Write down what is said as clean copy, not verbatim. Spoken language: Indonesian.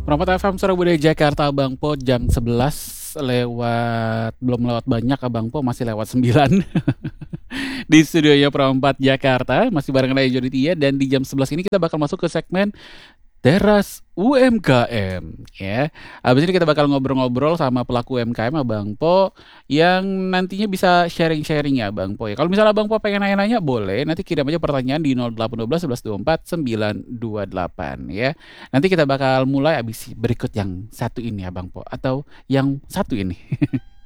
Perempat FM Surabaya Jakarta Abang Po jam 11 lewat belum lewat banyak Abang Po masih lewat 9 di studionya Perempat Jakarta masih bareng saya Jody Tia dan di jam 11 ini kita bakal masuk ke segmen Teras UMKM ya. Habis ini kita bakal ngobrol-ngobrol sama pelaku UMKM Abang Po yang nantinya bisa sharing-sharing ya Abang Po ya. Kalau misalnya Abang Po pengen nanya-nanya boleh nanti kirim aja pertanyaan di 0812 1124 928 ya. Nanti kita bakal mulai abis berikut yang satu ini Abang Po atau yang satu ini.